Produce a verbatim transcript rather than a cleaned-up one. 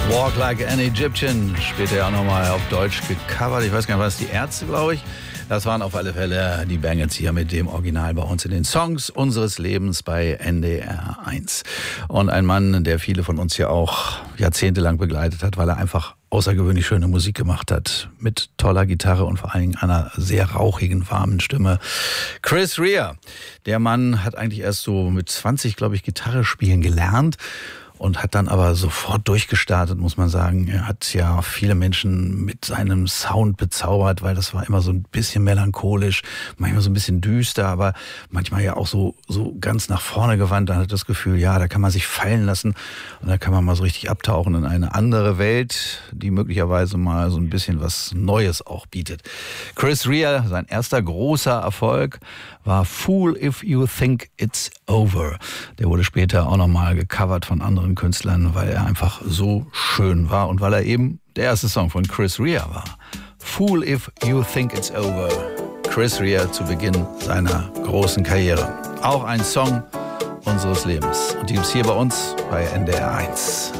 Walk Like an Egyptian, später ja auch nochmal auf Deutsch gecovert. Ich weiß gar nicht, was die Ärzte, glaube ich. Das waren auf alle Fälle die Bang hier mit dem Original bei uns in den Songs unseres Lebens bei N D R eins. Und ein Mann, der viele von uns ja auch jahrzehntelang begleitet hat, weil er einfach außergewöhnlich schöne Musik gemacht hat. Mit toller Gitarre und vor allen Dingen einer sehr rauchigen, warmen Stimme. Chris Rea. Der Mann hat eigentlich erst so mit zwanzig, glaube ich, Gitarre spielen gelernt. Und hat dann aber sofort durchgestartet, muss man sagen. Er hat ja viele Menschen mit seinem Sound bezaubert, weil das war immer so ein bisschen melancholisch, manchmal so ein bisschen düster, aber manchmal ja auch so so ganz nach vorne gewandt. Dann hat das Gefühl, ja, da kann man sich fallen lassen und da kann man mal so richtig abtauchen in eine andere Welt, die möglicherweise mal so ein bisschen was Neues auch bietet. Chris Rea, sein erster großer Erfolg war Fool If You Think It's Over. Der wurde später auch nochmal gecovert von anderen Künstlern, weil er einfach so schön war und weil er eben der erste Song von Chris Rea war. Fool If You Think It's Over. Chris Rea zu Beginn seiner großen Karriere. Auch ein Song unseres Lebens. Und die gibt's hier bei uns bei N D R eins.